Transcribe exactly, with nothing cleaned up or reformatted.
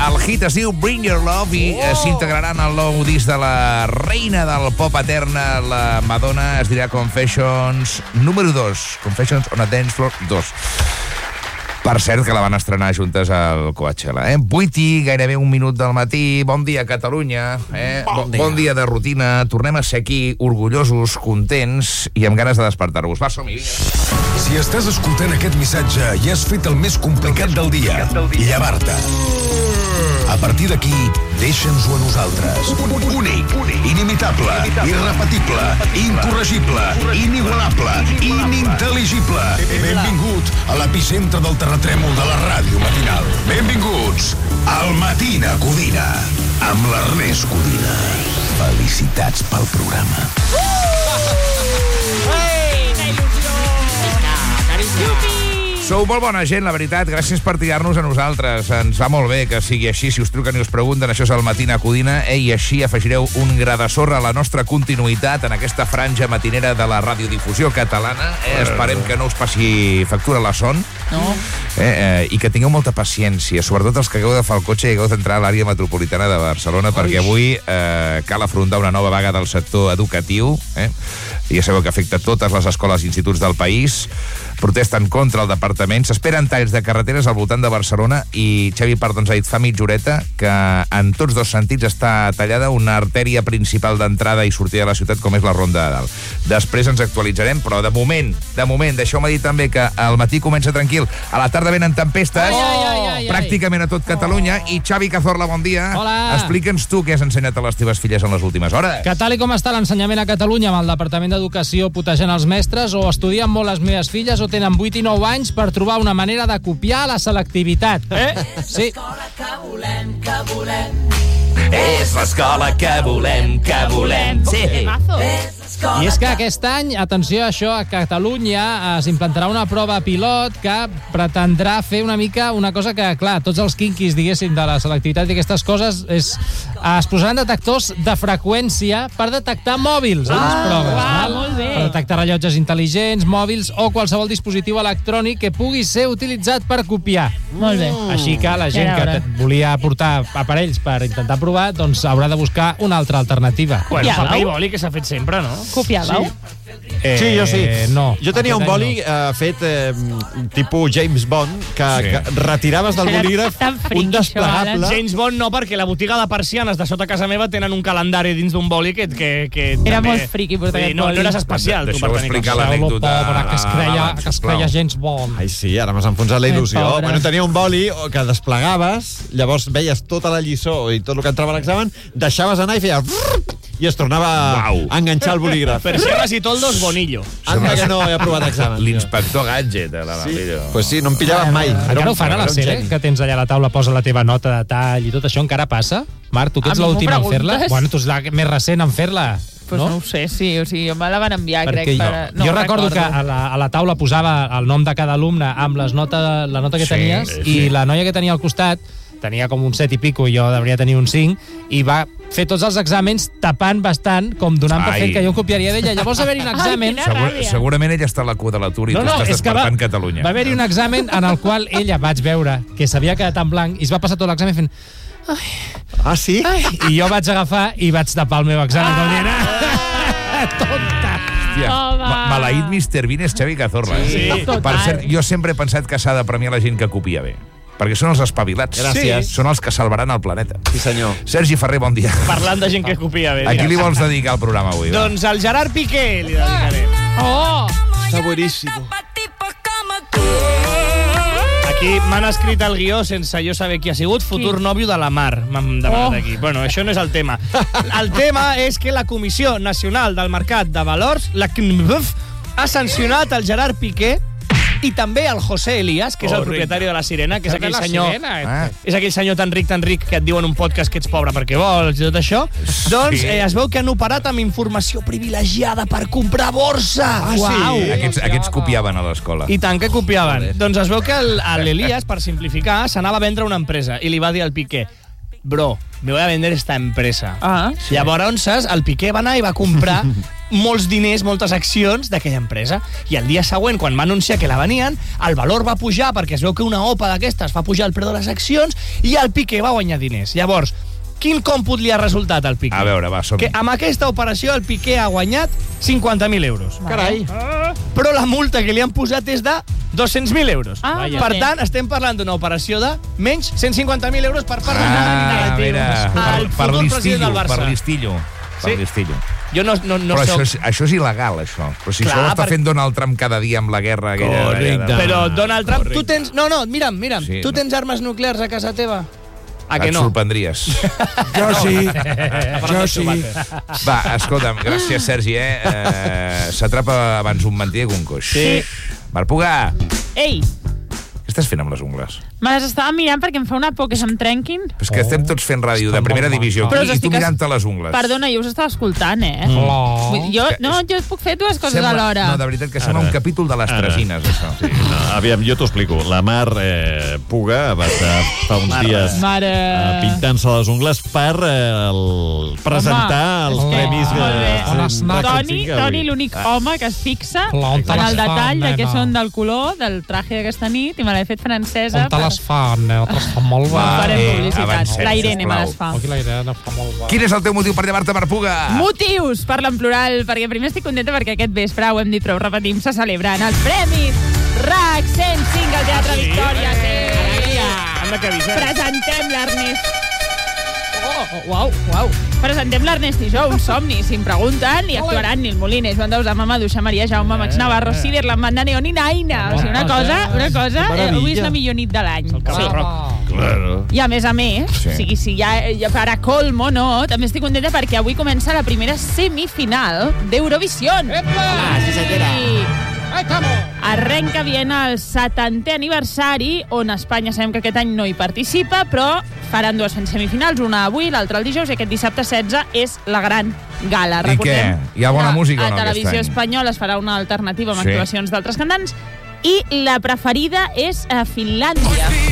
El hit es diu Bring Your Love i oh. s'integraran al nou disc de la reina del pop eterna, la Madonna. Es dirà Confessions número dos. Confessions on a Dance Floor dos. Per cert, que la van estrenar juntes al Coachella. Eh? vuit i gairebé un minut del matí. Bon dia, Catalunya. Eh? Bon, dia. bon dia de rutina. Tornem a ser aquí orgullosos, contents i amb ganes de despertar-vos. Va, som-hi, vinga. Si estàs escoltant aquest missatge i has fet el més complicat del dia, llevar-te. A partir d'aquí, deixa'ns-ho a nosaltres. Únic, inimitable, irrepetible, incorregible, inigualable, inintel·ligible. Benvingut a l'epicentre del terratrèmol de la ràdio matinal. Benvinguts al Matina Codina, amb l'Ernest Codina. Felicitats pel programa. Quina il·lusió! Carícia! Sou molt bona gent, la veritat. Gràcies per triar-nos a nosaltres. Ens va molt bé que sigui així. Si us truquen i us pregunten, això és el Matina Codina, eh? I així afegireu un gra de sorra a la nostra continuïtat en aquesta franja matinera de la radiodifusió catalana. Eh? Esperem que no us passi factura la son. No. Eh, eh, I que tingueu molta paciència, sobretot els que hagueu de fer el cotxe i hagueu d'entrar a l'àrea metropolitana de Barcelona, Oi. perquè avui eh, cal afrontar una nova vaga del sector educatiu. Eh? I ja sabeu que afecta totes les escoles i instituts del país. Protesten contra el departament. S'esperen talls de carreteres al voltant de Barcelona i Xavi Pardo ens ha dit fa mitja horeta que en tots dos sentits està tallada una artèria principal d'entrada i sortida de la ciutat, com és la Ronda de Dalt. Després ens actualitzarem, però de moment, de moment, deixeu-me dir també que el matí comença tranquil. A la tarda venen tempestes, ai, ai, ai, ai, pràcticament a tot Catalunya. Oh. I Xavi Cazorla, bon dia. Hola. Explica'ns tu què has ensenyat a les teves filles en les últimes hores. Que tal i com està l'ensenyament a Catalunya, amb el Departament d'Educació putejant els mestres, o estudien molt les meves filles o tenen vuit i nou anys per trobar una manera de copiar la selectivitat. Eh? Sí. És l'escola que volem, que volem. És l'escola que volem, que volem. Sí. I és que aquest any, atenció a això, a Catalunya s'implantarà una prova pilot que pretendrà fer una mica una cosa que, clar, tots els quinquis, diguéssim, de la selectivitat i aquestes coses, és, es posaran detectors de freqüència per detectar mòbils a les proves. Ah, val? molt bé. Per detectar rellotges intel·ligents, mòbils o qualsevol dispositiu electrònic que pugui ser utilitzat per copiar. Molt bé. Així que la gent Ja que veurem. volia portar aparells per intentar provar, doncs haurà de buscar una altra alternativa. Bueno, Ja, paper i veu? boli que s'ha fet sempre, no? Copiàveu? Eh, Sí, jo sí. No. Jo tenia un Aquest any boli eh, fet eh, tipus James Bond, que, Sí. que retiraves del Era bolígraf tan friqui, un desplegable. James Bond no, perquè la botiga de persianes de sota casa meva tenen un calendari dins d'un boli que... que, que Era també... molt friqui portar Vull dir, aquest no, boli. no eres especial, tu, Deixeu per tenir explicar coses. l'anècdota. Pobre, que es creia, abans, que es sisplau. creia James Bond. Ai, sí, ara m'has enfonsat la il·lusió. Ai, pobre. Bueno, tenia un boli que desplegaves, llavors veies tota la lliçó i tot el que entrava a l'examen, deixaves anar i feia... i es tornava Uau. a enganxar el bolígraf. Persianes i toldos, bonillo. Anda que no he aprovat examen. L'inspector Gadget, eh, la Sí. Marillo. Pues sí, no em pillaven mai. Encara ho fan a la era un sèrie, geni. que tens allà a la taula, posa la teva nota de tall i tot això, encara passa? Marc, tu que A ets mi m'ho l'última en fer-la? preguntes? Bueno, tu ets la més recent en fer-la, Pues no? no? no ho sé, sí, o sigui, me la van enviar, Perquè crec. jo, Per... jo recordo, que a la, a la taula posava el nom de cada alumne amb les nota, la nota que Sí, tenies, sí. i la noia que tenia al costat tenia com un set i pico i jo devia tenir un cinc, i va fer tots els exàmens tapant bastant, com donant per Ai. fet que jo copiaria d'ella. Llavors va haver-hi un examen... quina Segur, ràbia. segurament ella està a la cua de l'atur i No, tu no, estàs és que va, despertant Catalunya. va haver-hi un examen en el qual ella vaig veure que s'havia quedat en blanc i es va passar tot l'examen fent... Ah, sí? Ai, i jo vaig agafar i vaig tapar el meu examen. Ah! Tonta! Hòstia, Home. ma- maleït mister Bean és Xavi Cazorla. Sí. eh? Total. Per cert, jo sempre he pensat que s'ha de premiar la gent que copia bé. Perquè són els espavilats. Gràcies. Són els que salvaran el planeta. Sí, senyor. Sergi Ferrer, bon dia. Parlant de gent que copia bé. A qui mira. li vols dedicar el programa avui? va? Doncs al Gerard Piqué li dedicaré. Oh! Està bueníssimo. Aquí m'han escrit el guió sense jo saber qui ha sigut, futur nòvio de la Mar, m'han demanat Oh. aquí. Bueno, això no és el tema. El tema és que la Comissió Nacional del Mercat de Valors, la C N V F, ha sancionat el Gerard Piqué i també el José Elías, que és el Correcte. propietari de la Sirena, que és aquell la senyor... Sirena, Ah. És aquell senyor tan ric, tan ric, que et diuen un podcast que ets pobre perquè vols i tot això. Doncs eh, es veu que han operat amb informació privilegiada per comprar borsa. Ah, sí? Aquests, aquests copiaven a l'escola. I tant que copiaven. Doncs es veu que el- l'Elias, per simplificar, s'anava a vendre una empresa i li va dir al Piqué: bro, me voy a vender esta empresa. Ah, sí. Llavors, el Piqué va anar i va comprar molts diners, moltes accions d'aquella empresa. I el dia següent, quan va anunciar que la venien, el valor va pujar perquè es veu que una OPA d'aquestes fa pujar el preu de les accions i el Piqué va guanyar diners. Llavors, quin còmput li ha resultat al Piqué? A veure, va, som... Que amb aquesta operació el Piqué ha guanyat cinquanta mil euros. Carai. Però la multa que li han posat és de dos-cents mil euros. Ah, per tant, estem parlant d'una operació de menys cent cinquanta mil euros per part Ah, a veure, per, el per futur president listillo, del Barça. per listillo. Per Sí. listillo. Jo no, no, no Però soc... això és, això és il·legal, això. Però si Clar, això ho està per- fent Donald Trump cada dia amb la guerra aquella... Correcte. Però Donald Trump, Correcte. tu tens... No, no, mira'm, mira'm. Sí, tu no. tens armes nuclears a casa teva? A que Et no? sorprendries. Jo sí. Jo sí. Va, escolta'm, gràcies, Sergi, eh? eh S'atrapa abans un mentider que un coix. Sí. Marc Puga, Ei, què estàs fent amb les ungles? me les estava mirant perquè em fa una por que se'm trenquin. Però és que estem tots fent ràdio de primera divisió Però aquí, us i tu estic es- mirant-te les ungles. Perdona, jo us estava escoltant, eh? Oh. Vull dir, Jo, no, jo puc fer dues coses alhora. No, de veritat, que sembla Ara. un capítol de les Ara. Tresines, això. Sí, no, aviam, jo t'ho explico. La Mar eh, Puga va estar fa uns Mar, dies Mare... eh, pintant-se les ungles per eh, el, presentar Home, els és que- premis molt bé. eh, On es nota? Toni, Toni l'únic home que es fixa Clar, on te en les el detall fan, de què nena? són del color del traje d'aquesta nit i me l'he fet francesa. On te les fan, eh? Te les fan molt bé. Farem Eh, publicitat. avancem, La Irene me sisplau. les fa. Aquí la Irene fa molt bé. Quin és el teu motiu per llevar-te, Marc Puga? Motius, parla en plural, perquè primer estic contenta perquè aquest vespre, ho hem dit però ho repetim, se celebren els Premis R A C cent cinc al Teatre Victòria. Sí. Anda que avisar. Presentem l'Ernest... Oh, uau, uau. Presentem l'Ernest i jo, un somni, si em pregunten, i actuaran Nil Molines, Joan Dausà, Mamadouxa, Maria Jaume, Max Navarro, Sider, l'Amanda Neon i Naina. O sigui, una cosa, una cosa, eh, avui és la millor nit de l'any. Sí. Claro. I a més a més, Sí. sí. o sigui, si ja, ja per a colmo, no, també estic contenta perquè avui comença la primera semifinal d'Eurovisió. Sí. Arrenca a Viena el setantè aniversari, on Espanya sabem que aquest any no hi participa, però faran dues semifinals, una avui, l'altra el dijous, i aquest dissabte setze és la gran gala. I què? Hi ha bona que música o no A aquest Televisió any? Espanyola es farà una alternativa amb Sí. actuacions d'altres cantants, i la preferida és a Finlàndia.